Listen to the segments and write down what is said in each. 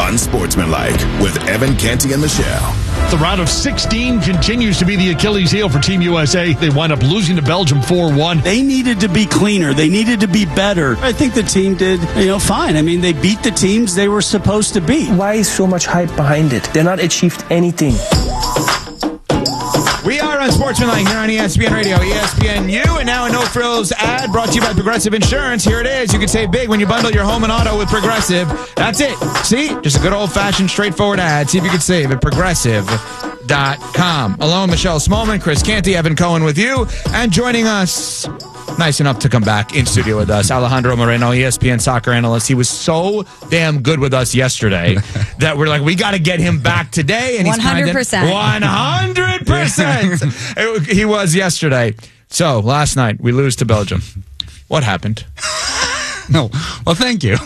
Unsportsmanlike with Evan Canty and Michelle. The round of 16 continues to be the Achilles heel for Team USA. They wind up losing to Belgium 4-1. They needed to be cleaner. They needed to be better. I think the team did, fine. I mean, they beat the teams they were supposed to beat. Why is so much hype behind it? They're not achieved anything. We are Unsportsmanlike here on ESPN Radio, ESPNU, and now a No Frills ad brought to you by Progressive Insurance. Here it is. You can save big when you bundle your home and auto with Progressive. That's it. See? Just a good old-fashioned, straightforward ad. See if you can save at Progressive.com. Along Michelle Smallman, Chris Canty, Evan Cohen with you, and joining us, nice enough to come back in studio with us, Alejandro Moreno, ESPN soccer analyst. He was so damn good with us yesterday that we're like, we got to get him back today. And 100%. 100%. He was yesterday. So last night we lose to Belgium. What happened? No. Well, thank you.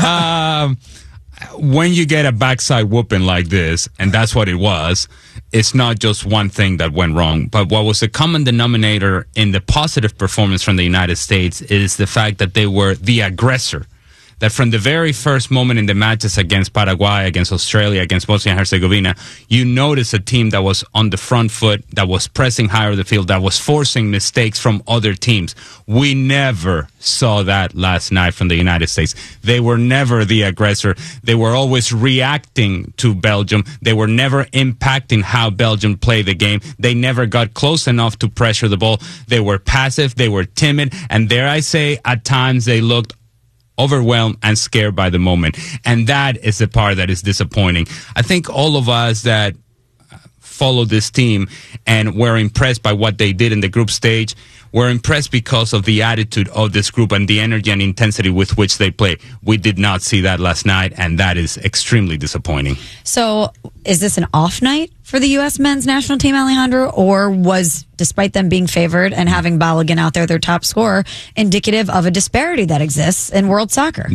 When you get a backside whooping like this, and that's what it was, it's not just one thing that went wrong. But what was the common denominator in the positive performance from the United States is the fact that they were the aggressor. That from the very first moment in the matches against Paraguay, against Australia, against Bosnia and Herzegovina, you notice a team that was on the front foot, that was pressing higher the field, that was forcing mistakes from other teams. We never saw that last night from the United States. They were never the aggressor. They were always reacting to Belgium. They were never impacting how Belgium played the game. They never got close enough to pressure the ball. They were passive. They were timid. And dare I say, at times they looked overwhelmed and scared by the moment. And that is the part that is disappointing. I think all of us that follow this team and were impressed by what they did in the group stage were impressed because of the attitude of this group and the energy and intensity with which they play. We did not see that last night, and that is extremely disappointing. So is this an off night for the U.S. men's national team, Alejandro, or was, despite them being favored and having Balogun out there, their top scorer, indicative of a disparity that exists in world soccer?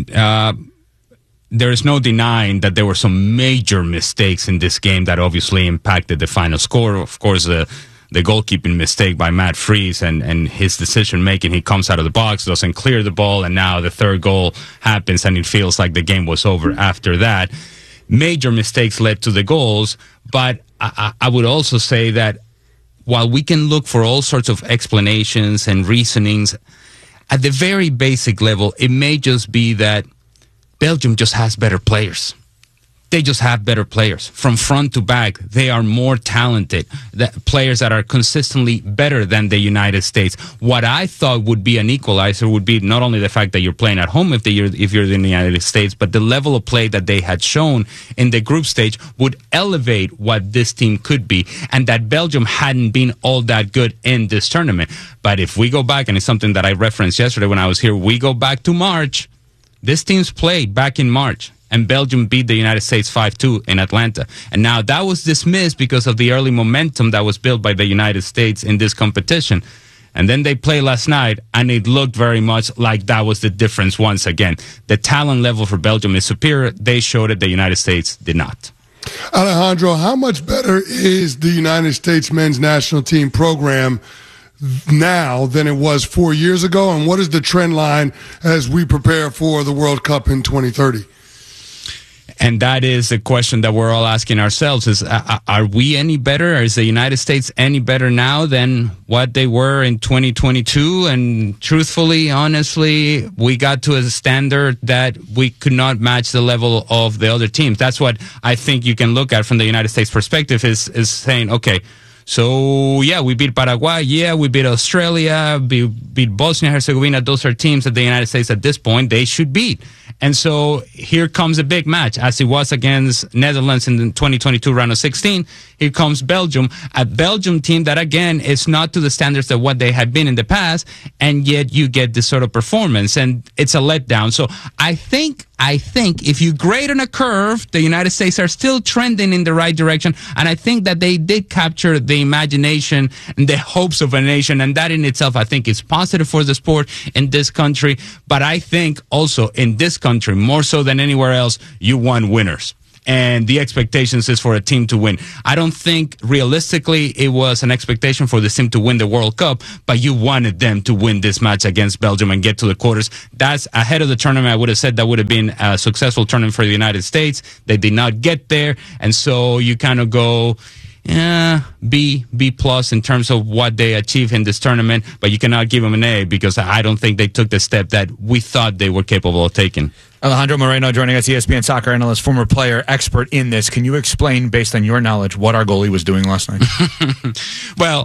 There is no denying that there were some major mistakes in this game that obviously impacted the final score. Of course, the goalkeeping mistake by Matt Freese and his decision-making. He comes out of the box, doesn't clear the ball, and now the third goal happens, and it feels like the game was over after that. Major mistakes led to the goals, but I would also say that while we can look for all sorts of explanations and reasonings, at the very basic level, it may just be that Belgium just has better players. They just have better players. From front to back, they are more talented. Players that are consistently better than the United States. What I thought would be an equalizer would be not only the fact that you're playing at home if you're in the United States, but the level of play that they had shown in the group stage would elevate what this team could be, and that Belgium hadn't been all that good in this tournament. But if we go back, and it's something that I referenced yesterday when I was here, we go back to March. This team's played back in March, and Belgium beat the United States 5-2 in Atlanta. And now that was dismissed because of the early momentum that was built by the United States in this competition. And then they played last night, and it looked very much like that was the difference once again. The talent level for Belgium is superior. They showed it. The United States did not. Alejandro, how much better is the United States men's national team program now than it was 4 years ago? And what is the trend line as we prepare for the World Cup in 2030? And that is the question that we're all asking ourselves is, are we any better? Is the United States any better now than what they were in 2022? And truthfully, honestly, we got to a standard that we could not match the level of the other teams. That's what I think you can look at from the United States perspective is saying, okay, so, yeah, we beat Paraguay. Yeah, we beat Australia, beat Bosnia and Herzegovina. Those are teams that the United States at this point, they should beat. And so here comes a big match, as it was against Netherlands in the 2022 round of 16. Here comes Belgium, a Belgium team that, again, is not to the standards of what they had been in the past, and yet you get this sort of performance, and it's a letdown. So I think if you grade on a curve, the United States are still trending in the right direction, and I think that they did capture the imagination and the hopes of a nation, and that in itself, I think, is positive for the sport in this country. But I think also in this country, more so than anywhere else, you want winners. and the expectations is for a team to win. I don't think realistically it was an expectation for this team to win the World Cup, but you wanted them to win this match against Belgium and get to the quarters. That's ahead of the tournament. I would have said that would have been a successful tournament for the United States. They did not get there, and so you kind of go B plus in terms of what they achieved in this tournament, but you cannot give them an A because I don't think they took the step that we thought they were capable of taking. Alejandro Moreno joining us, ESPN soccer analyst, former player, expert in this. Can you explain, based on your knowledge, what our goalie was doing last night? Well,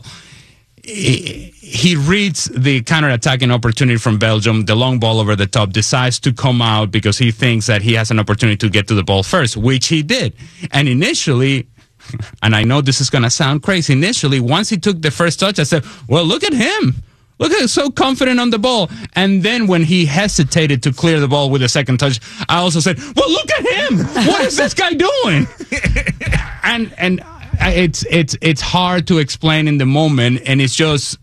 he reads the counter-attacking opportunity from Belgium, the long ball over the top, decides to come out because he thinks that he has an opportunity to get to the ball first, which he did. And initially, and I know this is going to sound crazy, initially, once he took the first touch, I said, well, look at him. Look at him, so confident on the ball. And then when he hesitated to clear the ball with the second touch, I also said, well, look at him. What is this guy doing? and it's hard to explain in the moment, and it's just,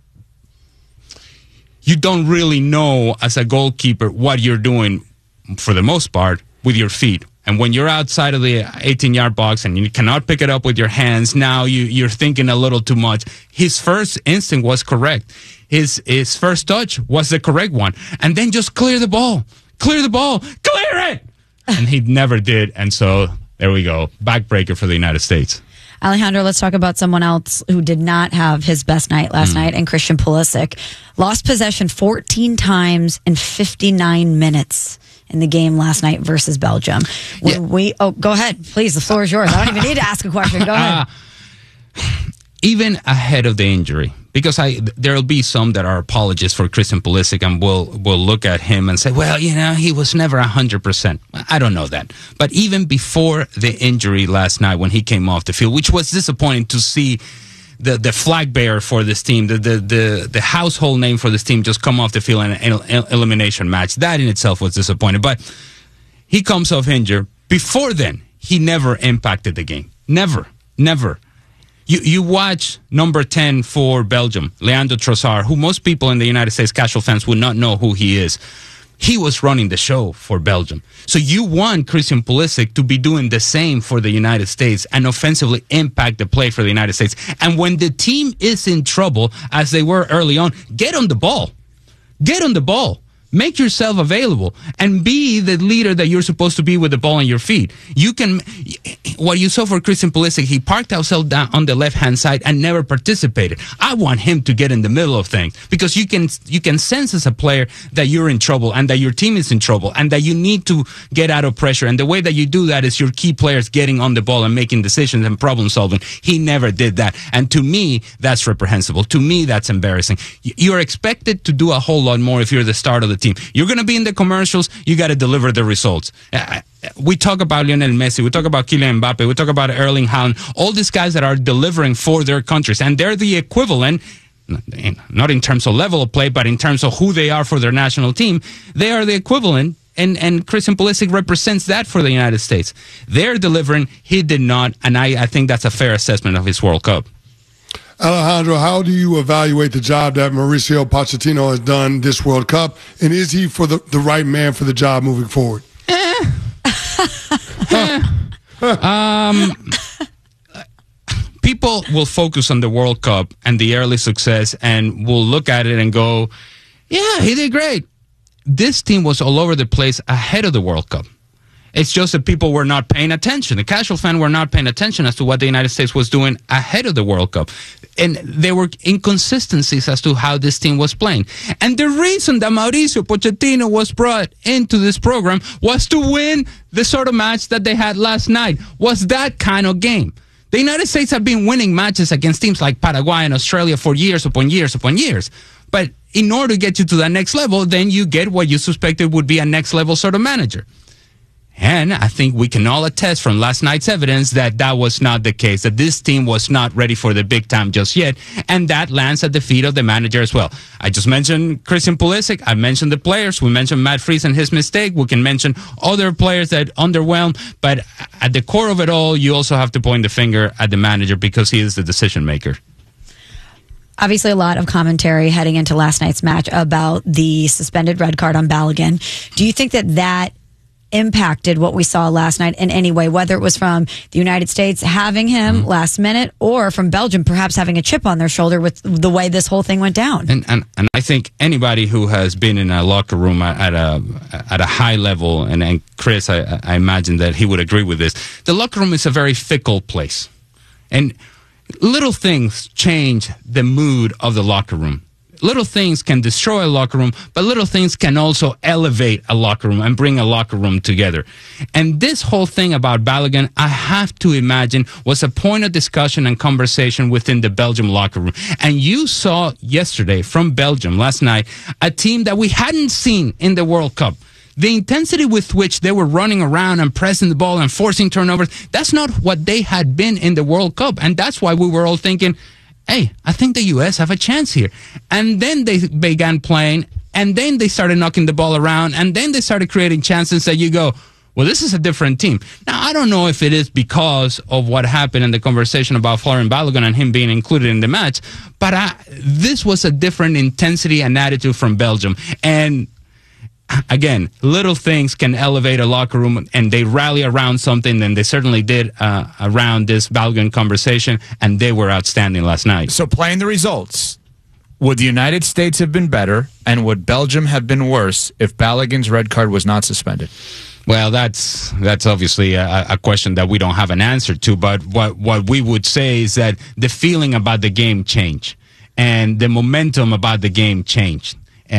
you don't really know as a goalkeeper what you're doing, for the most part, with your feet. And when you're outside of the 18-yard box and you cannot pick it up with your hands, now you're thinking a little too much. His first instinct was correct. His first touch was the correct one. And then just clear the ball. Clear the ball. Clear it! And he never did. And so there we go. Backbreaker for the United States. Alejandro, let's talk about someone else who did not have his best night last night, and Christian Pulisic. Lost possession 14 times in 59 minutes. In the game last night versus Belgium. Go ahead, please. The floor is yours. I don't even need to ask a question. Go ahead. Even ahead of the injury, because there'll be some that are apologists for Christian Pulisic, and we'll look at him and say, well, he was never 100%. I don't know that. But even before the injury last night, when he came off the field, which was disappointing to see the flag bearer for this team, the household name for this team, just come off the field in an elimination match. That in itself was disappointing. But he comes off injured. Before then, he never impacted the game. Never. You watch number 10 for Belgium, Leandro Trossard, who most people in the United States, casual fans, would not know who he is. He was running the show for Belgium. So you want Christian Pulisic to be doing the same for the United States and offensively impact the play for the United States. And when the team is in trouble, as they were early on, get on the ball. Get on the ball. Make yourself available and be the leader that you're supposed to be with the ball on your feet. What you saw for Christian Pulisic, he parked himself down on the left-hand side and never participated. I want him to get in the middle of things because you can sense as a player that you're in trouble and that your team is in trouble and that you need to get out of pressure. And the way that you do that is your key players getting on the ball and making decisions and problem solving. He never did that. And to me, that's reprehensible. To me, that's embarrassing. You're expected to do a whole lot more if you're the start of the team. You're going to be in the commercials. You got to deliver the results. We talk about Lionel Messi. We talk about Kylian Mbappe. We talk about Erling Haaland. All these guys that are delivering for their countries. And they're the equivalent, not in terms of level of play, but in terms of who they are for their national team. They are the equivalent. And Christian Pulisic represents that for the United States. They're delivering. He did not. And I think that's a fair assessment of his World Cup. Alejandro, how do you evaluate the job that Mauricio Pochettino has done this World Cup? And is he for the right man for the job moving forward? People will focus on the World Cup and the early success and will look at it and go, yeah, he did great. This team was all over the place ahead of the World Cup. It's just that people were not paying attention. The casual fan were not paying attention as to what the United States was doing ahead of the World Cup. And there were inconsistencies as to how this team was playing. And the reason that Mauricio Pochettino was brought into this program was to win the sort of match that they had last night, was that kind of game. The United States have been winning matches against teams like Paraguay and Australia for years upon years upon years. But in order to get you to that next level, then you get what you suspected would be a next level sort of manager. And I think we can all attest from last night's evidence that that was not the case, that this team was not ready for the big time just yet, and that lands at the feet of the manager as well. I just mentioned Christian Pulisic. I mentioned the players. We mentioned Matt Freese and his mistake. We can mention other players that underwhelmed, but at the core of it all, you also have to point the finger at the manager because he is the decision maker. Obviously, a lot of commentary heading into last night's match about the suspended red card on Balogun. Do you think that impacted what we saw last night in any way, whether it was from the United States having him last minute or from Belgium perhaps having a chip on their shoulder with the way this whole thing went down. And I think anybody who has been in a locker room at a high level, and Chris, I imagine that he would agree with this, the locker room is a very fickle place. And little things change the mood of the locker room. Little things can destroy a locker room, but little things can also elevate a locker room and bring a locker room together. And this whole thing about Balogun, I have to imagine, was a point of discussion and conversation within the Belgium locker room. And you saw yesterday from Belgium last night a team that we hadn't seen in the World Cup. The intensity with which they were running around and pressing the ball and forcing turnovers, that's not what they had been in the World Cup. And that's why we were all thinking, hey, I think the U.S. have a chance here. And then they began playing, and then they started knocking the ball around, and then they started creating chances that you go, well, this is a different team. Now, I don't know if it is because of what happened in the conversation about Florian Balogun and him being included in the match, but this was a different intensity and attitude from Belgium. And again, little things can elevate a locker room, and they rally around something, and they certainly did around this Balogun conversation, and they were outstanding last night. So playing the results, would the United States have been better, and would Belgium have been worse if Balogun's red card was not suspended? Well, that's obviously a question that we don't have an answer to, but what we would say is that the feeling about the game changed, and the momentum about the game changed.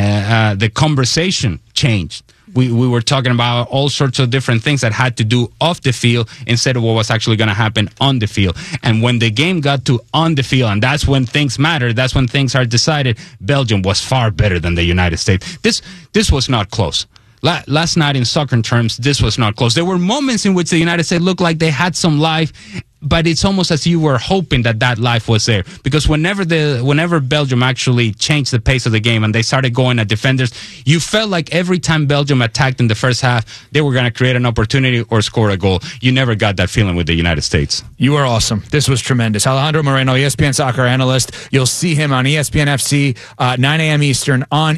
The conversation changed. We were talking about all sorts of different things that had to do off the field instead of what was actually going to happen on the field. And when the game got to on the field, and that's when things matter, that's when things are decided, Belgium was far better than the United States. This was not close. Last night, in soccer terms, this was not close. There were moments in which the United States looked like they had some life, but it's almost as you were hoping that life was there. Because whenever Belgium actually changed the pace of the game and they started going at defenders, you felt like every time Belgium attacked in the first half, they were going to create an opportunity or score a goal. You never got that feeling with the United States. You are awesome. This was tremendous. Alejandro Moreno, ESPN soccer analyst. You'll see him on ESPN FC, 9 a.m. Eastern on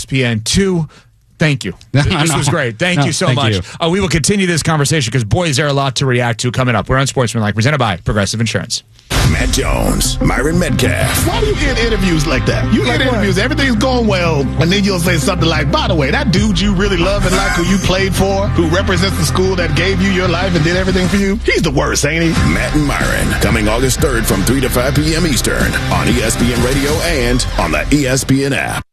ESPN2. Thank you. This was great. Thank you so much. We will continue this conversation because, boy, is there a lot to react to coming up. We're on Sportsmanlike, presented by Progressive Insurance. Matt Jones, Myron Metcalf. Why do you get interviews like that? You get interviews, everything's going well, and then you'll say something like, by the way, that dude you really love and like who you played for, who represents the school that gave you your life and did everything for you, he's the worst, ain't he? Matt and Myron, coming August 3rd from 3 to 5 p.m. Eastern on ESPN Radio and on the ESPN app.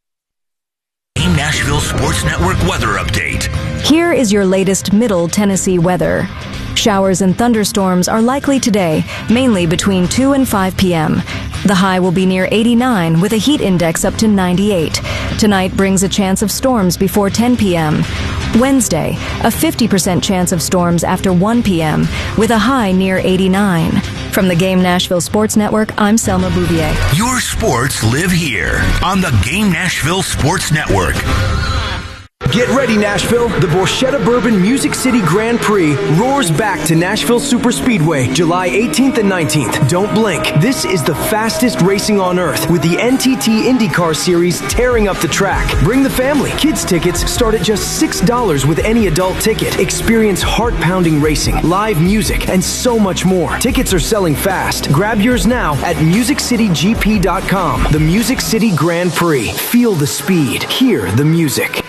Nashville Sports Network weather update. Here is your latest Middle Tennessee weather. Showers and thunderstorms are likely today, mainly between 2 and 5 p.m. The high will be near 89 with a heat index up to 98. Tonight brings a chance of storms before 10 p.m. Wednesday, a 50% chance of storms after 1 p.m. with a high near 89. From the Game Nashville Sports Network, I'm Selma Bouvier. Your sports live here on the Game Nashville Sports Network. Get ready, Nashville. The Borchetta Bourbon Music City Grand Prix roars back to Nashville Superspeedway, July 18th and 19th. Don't blink. This is the fastest racing on earth with the NTT IndyCar Series tearing up the track. Bring the family. Kids tickets start at just $6 with any adult ticket. Experience heart-pounding racing, live music, and so much more. Tickets are selling fast. Grab yours now at MusicCityGP.com. The Music City Grand Prix. Feel the speed. Hear the music.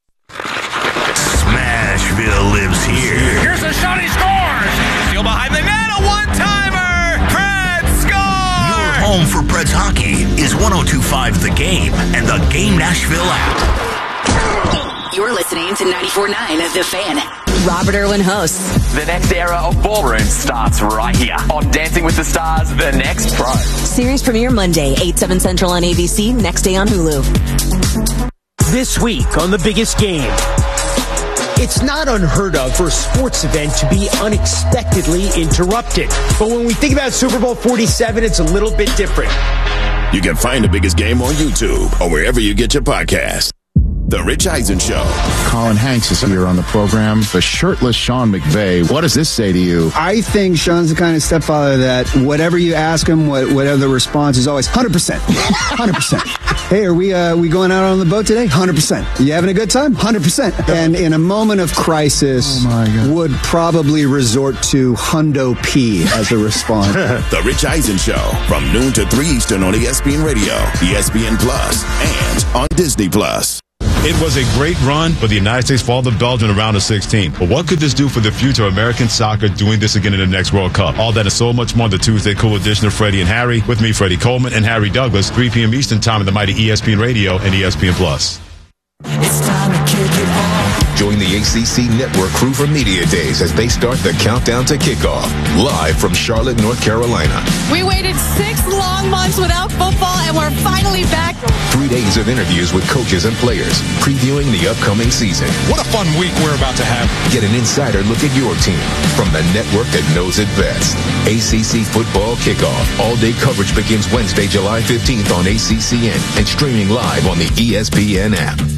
Smashville lives here. Here's a shot, he scores! Still behind the net, a one-timer! Preds score! Your home for Preds hockey is 102.5 The Game and the Game Nashville app. You're listening to 94.9 The Fan. Robert Irwin hosts. The next era of ballroom starts right here on Dancing with the Stars, The Next Pro. Series premiere Monday, 8/7 Central on ABC, next day on Hulu. This week on The Biggest Game. It's not unheard of for a sports event to be unexpectedly interrupted. But when we think about Super Bowl 47, it's a little bit different. You can find The Biggest Game on YouTube or wherever you get your podcast. The Rich Eisen Show. Colin Hanks is here on the program. The shirtless Sean McVay. What does this say to you? I think Sean's the kind of stepfather that whatever you ask him, whatever the response is always 100%. 100%. Hey, are we going out on the boat today? 100%. You having a good time? 100%. And in a moment of crisis, would probably resort to Hundo P as a response. The Rich Eisen Show from noon to 3 Eastern on ESPN Radio, ESPN Plus, and on Disney Plus. It was a great run, but the United States fall to Belgium in the round of 16. But what could this do for the future of American soccer doing this again in the next World Cup? All that and so much more on the Tuesday Cool edition of Freddie and Harry. With me, Freddie Coleman and Harry Douglas, 3 p.m. Eastern time on the mighty ESPN Radio and ESPN Plus. It's time to kick it off. Join the ACC Network crew for Media Days as they start the countdown to kickoff. Live from Charlotte, North Carolina. We waited 6 long months without football, and we're finally back. 3 days of interviews with coaches and players, previewing the upcoming season. What a fun week we're about to have. Get an insider look at your team from the network that knows it best. ACC Football Kickoff. All-day coverage begins Wednesday, July 15th on ACCN and streaming live on the ESPN app.